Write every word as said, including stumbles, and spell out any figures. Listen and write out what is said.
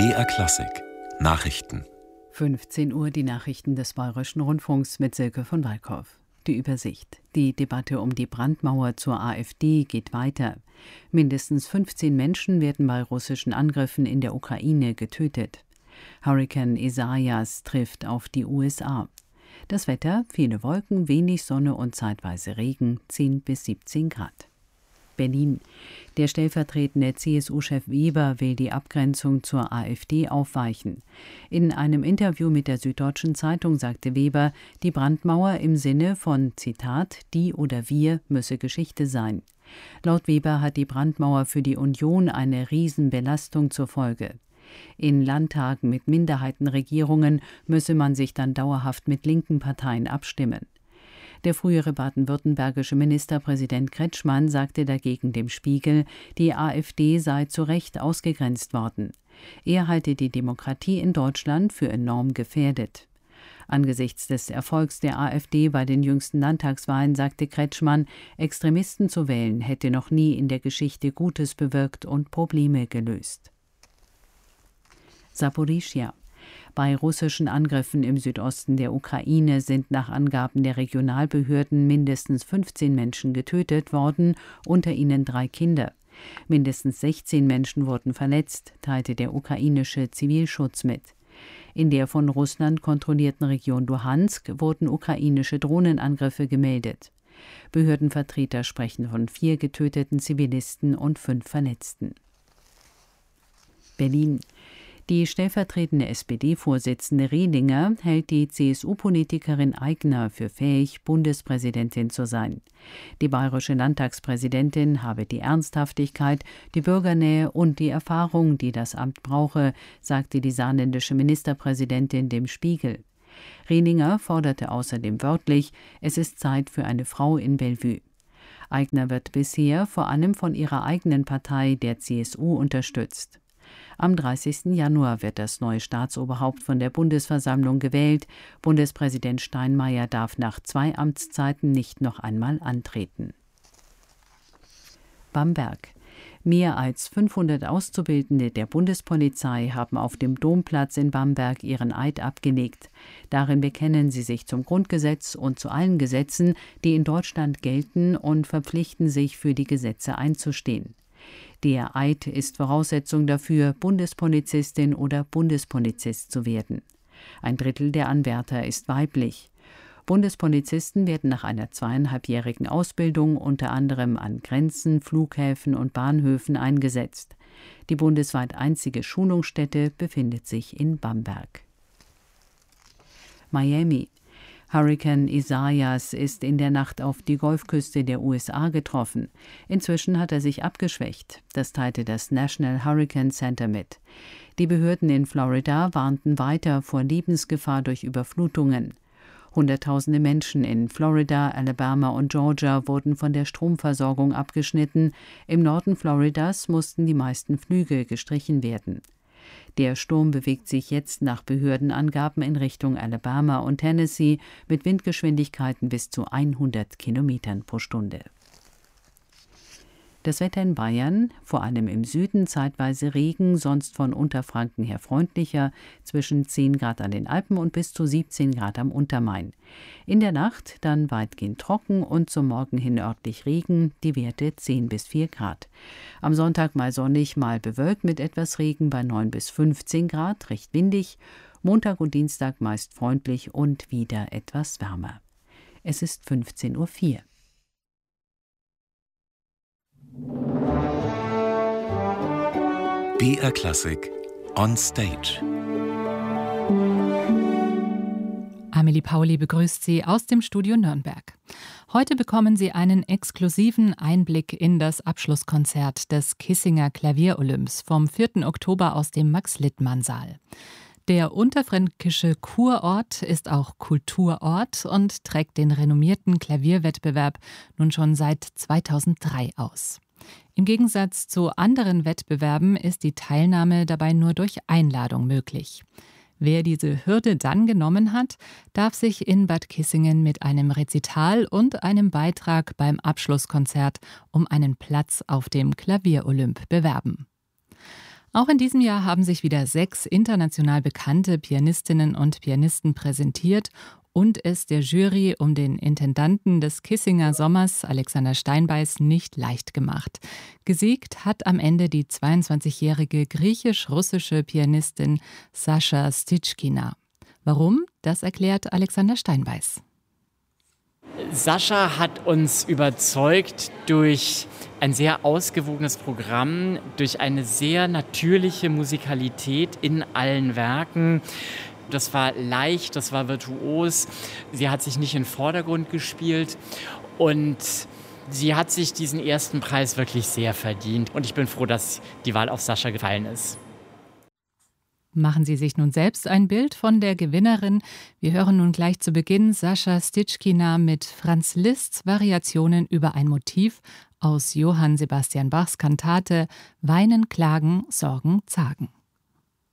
B R Klassik Nachrichten. fünfzehn Uhr die Nachrichten des Bayerischen Rundfunks mit Silke von Walkow. Die Übersicht. Die Debatte um die Brandmauer zur AfD geht weiter. Mindestens fünfzehn Menschen werden bei russischen Angriffen in der Ukraine getötet. Hurrikan Isaias trifft auf die U S A. Das Wetter: viele Wolken, wenig Sonne und zeitweise Regen, zehn bis siebzehn Grad. Berlin. Der stellvertretende C S U-Chef Weber will die Abgrenzung zur AfD aufweichen. In einem Interview mit der Süddeutschen Zeitung sagte Weber, die Brandmauer im Sinne von, Zitat, die oder wir müsse Geschichte sein. Laut Weber hat die Brandmauer für die Union eine Riesenbelastung zur Folge. In Landtagen mit Minderheitenregierungen müsse man sich dann dauerhaft mit linken Parteien abstimmen. Der frühere baden-württembergische Ministerpräsident Kretschmann sagte dagegen dem Spiegel, die AfD sei zu Recht ausgegrenzt worden. Er halte die Demokratie in Deutschland für enorm gefährdet. Angesichts des Erfolgs der AfD bei den jüngsten Landtagswahlen sagte Kretschmann, Extremisten zu wählen hätte noch nie in der Geschichte Gutes bewirkt und Probleme gelöst. Saporischschja. Bei russischen Angriffen im Südosten der Ukraine sind nach Angaben der Regionalbehörden mindestens fünfzehn Menschen getötet worden, unter ihnen drei Kinder. Mindestens sechzehn Menschen wurden verletzt, teilte der ukrainische Zivilschutz mit. In der von Russland kontrollierten Region Luhansk wurden ukrainische Drohnenangriffe gemeldet. Behördenvertreter sprechen von vier getöteten Zivilisten und fünf Verletzten. Berlin. Die stellvertretende S P D-Vorsitzende Rehlinger hält die C S U-Politikerin Aigner für fähig, Bundespräsidentin zu sein. Die bayerische Landtagspräsidentin habe die Ernsthaftigkeit, die Bürgernähe und die Erfahrung, die das Amt brauche, sagte die saarländische Ministerpräsidentin dem Spiegel. Rehlinger forderte außerdem wörtlich, es ist Zeit für eine Frau in Bellevue. Aigner wird bisher vor allem von ihrer eigenen Partei, der C S U, unterstützt. Am dreißigsten Januar wird das neue Staatsoberhaupt von der Bundesversammlung gewählt. Bundespräsident Steinmeier darf nach zwei Amtszeiten nicht noch einmal antreten. Bamberg. Mehr als fünfhundert Auszubildende der Bundespolizei haben auf dem Domplatz in Bamberg ihren Eid abgelegt. Darin bekennen sie sich zum Grundgesetz und zu allen Gesetzen, die in Deutschland gelten, und verpflichten sich, für die Gesetze einzustehen. Der Eid ist Voraussetzung dafür, Bundespolizistin oder Bundespolizist zu werden. Ein Drittel der Anwärter ist weiblich. Bundespolizisten werden nach einer zweieinhalbjährigen Ausbildung unter anderem an Grenzen, Flughäfen und Bahnhöfen eingesetzt. Die bundesweit einzige Schulungsstätte befindet sich in Bamberg. Miami. Hurrikan Isaias ist in der Nacht auf die Golfküste der U S A getroffen. Inzwischen hat er sich abgeschwächt. Das teilte das National Hurricane Center mit. Die Behörden in Florida warnten weiter vor Lebensgefahr durch Überflutungen. Hunderttausende Menschen in Florida, Alabama und Georgia wurden von der Stromversorgung abgeschnitten. Im Norden Floridas mussten die meisten Flüge gestrichen werden. Der Sturm bewegt sich jetzt nach Behördenangaben in Richtung Alabama und Tennessee mit Windgeschwindigkeiten bis zu hundert Kilometern pro Stunde. Das Wetter in Bayern, vor allem im Süden zeitweise Regen, sonst von Unterfranken her freundlicher, zwischen zehn Grad an den Alpen und bis zu siebzehn Grad am Untermain. In der Nacht dann weitgehend trocken und zum Morgen hin örtlich Regen, die Werte zehn bis vier Grad. Am Sonntag mal sonnig, mal bewölkt mit etwas Regen bei neun bis fünfzehn Grad, recht windig. Montag und Dienstag meist freundlich und wieder etwas wärmer. Es ist fünfzehn Uhr vier. B R Klassik on Stage. Amelie Pauli begrüßt Sie aus dem Studio Nürnberg. Heute bekommen Sie einen exklusiven Einblick in das Abschlusskonzert des Kissinger Klavierolymps vom vierten Oktober aus dem Max-Littmann-Saal. Der unterfränkische Kurort ist auch Kulturort und trägt den renommierten Klavierwettbewerb nun schon seit zweitausenddrei aus. Im Gegensatz zu anderen Wettbewerben ist die Teilnahme dabei nur durch Einladung möglich. Wer diese Hürde dann genommen hat, darf sich in Bad Kissingen mit einem Rezital und einem Beitrag beim Abschlusskonzert um einen Platz auf dem Klavierolymp bewerben. Auch in diesem Jahr haben sich wieder sechs international bekannte Pianistinnen und Pianisten präsentiert und es der Jury um den Intendanten des Kissinger Sommers, Alexander Steinbeiß, nicht leicht gemacht. Gesiegt hat am Ende die zweiundzwanzigjährige griechisch-russische Pianistin Sascha Stitschkina. Warum? Das erklärt Alexander Steinbeiß. Sascha hat uns überzeugt durch ein sehr ausgewogenes Programm, durch eine sehr natürliche Musikalität in allen Werken. Das war leicht, das war virtuos. Sie hat sich nicht in den Vordergrund gespielt und sie hat sich diesen ersten Preis wirklich sehr verdient. Und ich bin froh, dass die Wahl auf Sascha gefallen ist. Machen Sie sich nun selbst ein Bild von der Gewinnerin. Wir hören nun gleich zu Beginn Sascha Stitschkina mit Franz Liszt's Variationen über ein Motiv aus Johann Sebastian Bachs Kantate Weinen, Klagen, Sorgen, Zagen.